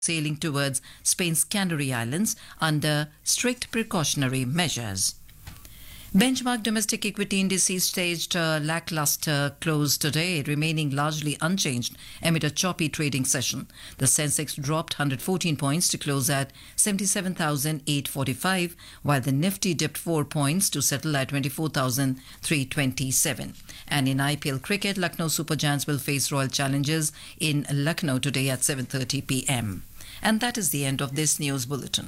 sailing towards Spain's Canary Islands under strict precautionary measures. Benchmark domestic equity indices staged a lackluster close today, remaining largely unchanged amid a choppy trading session. The Sensex dropped 114 points to close at 77,845, while the Nifty dipped 4 points to settle at 24,327. And in IPL cricket, Lucknow Super Giants will face Royal Challengers in Lucknow today at 7:30 p.m. And that is the end of this news bulletin.